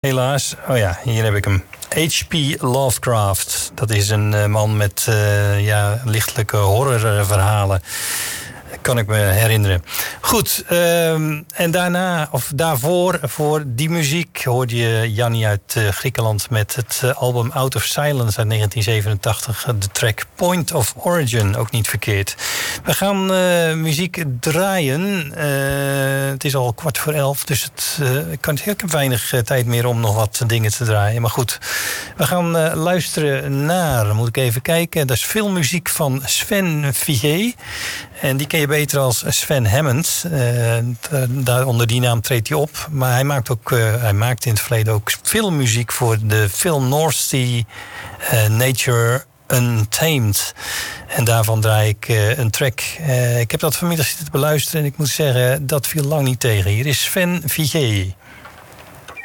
Helaas. Oh ja, hier heb ik hem. H.P. Lovecraft. Dat is een man met lichtelijke horrorverhalen. Kan ik me herinneren. Goed, en daarna, of daarvoor, voor die muziek hoorde je Jannie uit Griekenland met het album Out of Silence uit 1987. De track Point of Origin, ook niet verkeerd. We gaan muziek draaien. Het is al 11:15, dus ik heb weinig tijd meer om nog wat dingen te draaien. Maar goed, we gaan luisteren naar, moet ik even kijken, dat is filmmuziek van Sven Vigé. En die ken je beter als Sven Hammond. Onder die naam treedt hij op. Maar hij maakte in het verleden ook filmmuziek voor de film North Sea Nature Untamed. En daarvan draai ik een track. Ik heb dat vanmiddag zitten te beluisteren en ik moet zeggen, dat viel lang niet tegen. Hier is Sven Vigé.